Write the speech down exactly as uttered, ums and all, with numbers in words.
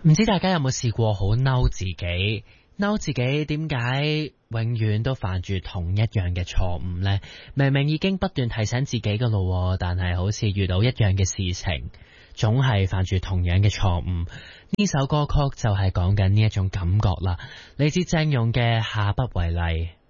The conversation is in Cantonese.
唔知大家有冇試過好嬲自己？嬲自己點解永遠都犯住同一樣嘅錯誤呢？明明已經不斷提醒自己噶咯，但係好似遇到一樣嘅事情，總係犯住同樣嘅錯誤。呢首歌曲就係講緊呢一種感覺啦，嚟自鄭融嘅下不為例。